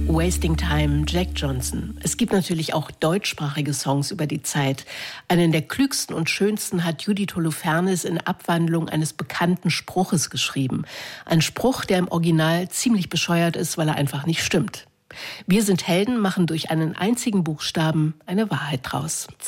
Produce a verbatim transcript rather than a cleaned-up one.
Wasting Time, Jack Johnson. Es gibt natürlich auch deutschsprachige Songs über die Zeit. Einen der klügsten und schönsten hat Judith Holofernes in Abwandlung eines bekannten Spruches geschrieben. Ein Spruch, der im Original ziemlich bescheuert ist, weil er einfach nicht stimmt. Wir sind Helden machen durch einen einzigen Buchstaben eine Wahrheit draus.